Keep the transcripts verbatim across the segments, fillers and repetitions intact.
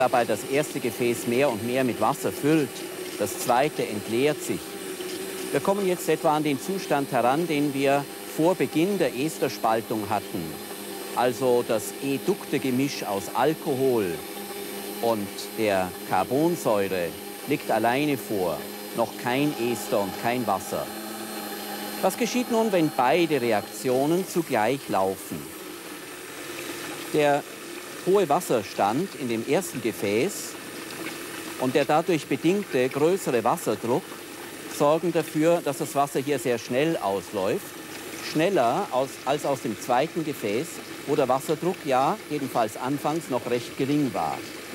dabei das erste Gefäß mehr und mehr mit Wasser füllt, das zweite entleert sich. Wir kommen jetzt etwa an den Zustand heran, den wir vor Beginn der Esterspaltung hatten. Also das edukte Gemisch aus Alkohol und der Carbonsäure liegt alleine vor, noch kein Ester und kein Wasser. Was geschieht nun, wenn beide Reaktionen zugleich laufen? Der hohe Wasserstand in dem ersten Gefäß und der dadurch bedingte größere Wasserdruck sorgen dafür, dass das Wasser hier sehr schnell ausläuft, schneller aus, als aus dem zweiten Gefäß, wo der Wasserdruck ja jedenfalls anfangs noch recht gering war.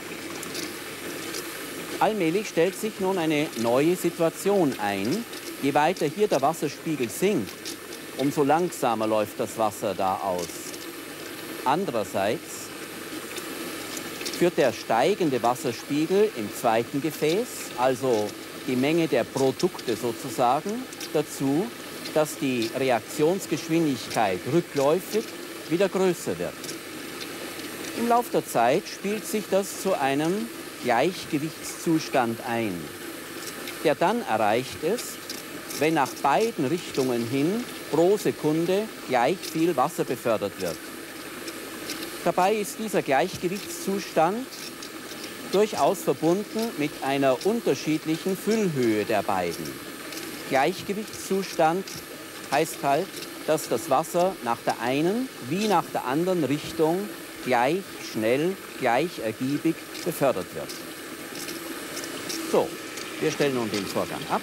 Allmählich stellt sich nun eine neue Situation ein. Je weiter hier der Wasserspiegel sinkt, umso langsamer läuft das Wasser da aus. Andererseits führt der steigende Wasserspiegel im zweiten Gefäß, also die Menge der Produkte sozusagen, dazu, dass die Reaktionsgeschwindigkeit rückläufig wieder größer wird. Im Laufe der Zeit spielt sich das zu einem Gleichgewichtszustand ein, der dann erreicht ist, wenn nach beiden Richtungen hin pro Sekunde gleich viel Wasser befördert wird. Dabei ist dieser Gleichgewichtszustand durchaus verbunden mit einer unterschiedlichen Füllhöhe der beiden. Gleichgewichtszustand heißt halt, dass das Wasser nach der einen wie nach der anderen Richtung gleich schnell, gleich ergiebig befördert wird. So, wir stellen nun den Vorgang ab.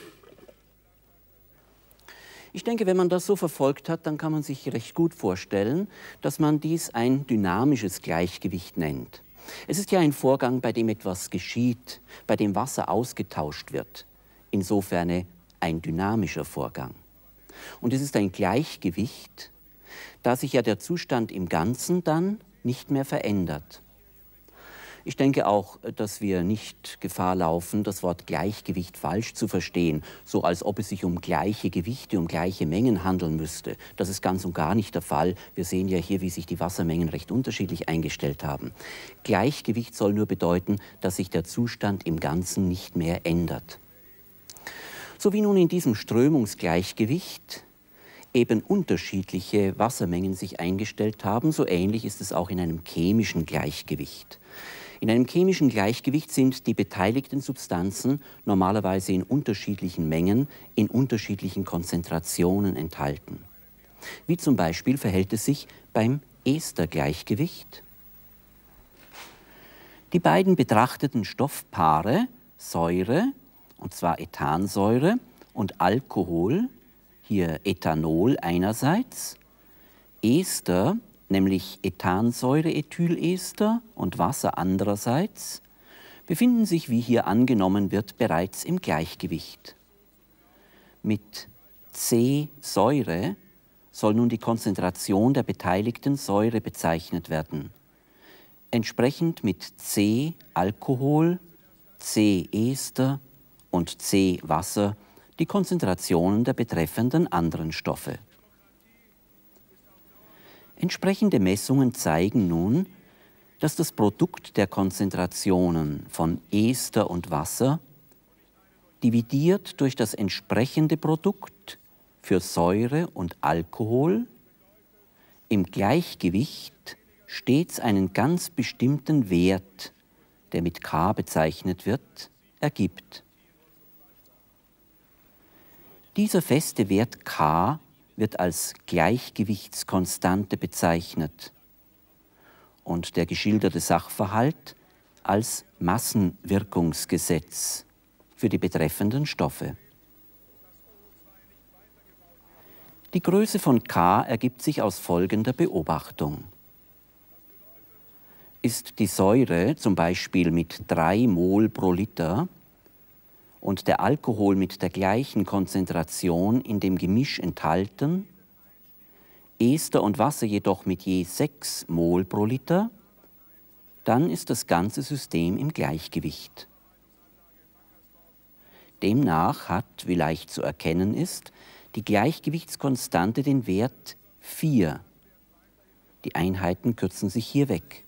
Ich denke, wenn man das so verfolgt hat, dann kann man sich recht gut vorstellen, dass man dies ein dynamisches Gleichgewicht nennt. Es ist ja ein Vorgang, bei dem etwas geschieht, bei dem Wasser ausgetauscht wird. Insofern ein dynamischer Vorgang. Und es ist ein Gleichgewicht, da sich ja der Zustand im Ganzen dann nicht mehr verändert. Ich denke auch, dass wir nicht Gefahr laufen, das Wort Gleichgewicht falsch zu verstehen, so als ob es sich um gleiche Gewichte, um gleiche Mengen handeln müsste. Das ist ganz und gar nicht der Fall. Wir sehen ja hier, wie sich die Wassermengen recht unterschiedlich eingestellt haben. Gleichgewicht soll nur bedeuten, dass sich der Zustand im Ganzen nicht mehr ändert. So wie nun in diesem Strömungsgleichgewicht eben unterschiedliche Wassermengen sich eingestellt haben, so ähnlich ist es auch in einem chemischen Gleichgewicht. In einem chemischen Gleichgewicht sind die beteiligten Substanzen normalerweise in unterschiedlichen Mengen, in unterschiedlichen Konzentrationen enthalten. Wie zum Beispiel verhält es sich beim Estergleichgewicht. Die beiden betrachteten Stoffpaare, Säure, und zwar Ethansäure, und Alkohol, hier Ethanol einerseits, Ester, nämlich Ethansäure-Ethylester und Wasser andererseits, befinden sich, wie hier angenommen wird, bereits im Gleichgewicht. Mit C-Säure soll nun die Konzentration der beteiligten Säure bezeichnet werden. Entsprechend mit C-Alkohol, C-Ester und C-Wasser die Konzentrationen der betreffenden anderen Stoffe. Entsprechende Messungen zeigen nun, dass das Produkt der Konzentrationen von Ester und Wasser dividiert durch das entsprechende Produkt für Säure und Alkohol im Gleichgewicht stets einen ganz bestimmten Wert, der mit K bezeichnet wird, ergibt. Dieser feste Wert K wird als Gleichgewichtskonstante bezeichnet und der geschilderte Sachverhalt als Massenwirkungsgesetz für die betreffenden Stoffe. Die Größe von K ergibt sich aus folgender Beobachtung. Ist die Säure zum Beispiel mit drei Mol pro Liter und der Alkohol mit der gleichen Konzentration in dem Gemisch enthalten, Ester und Wasser jedoch mit je sechs Mol pro Liter, dann ist das ganze System im Gleichgewicht. Demnach hat, wie leicht zu erkennen ist, die Gleichgewichtskonstante den Wert vier. Die Einheiten kürzen sich hier weg.